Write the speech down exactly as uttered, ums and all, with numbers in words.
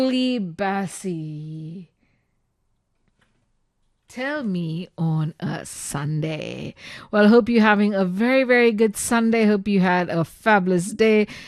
Lee Bassie. Tell me on a Sunday. Well, I hope you're having a very, very good Sunday. Hope you had a fabulous day.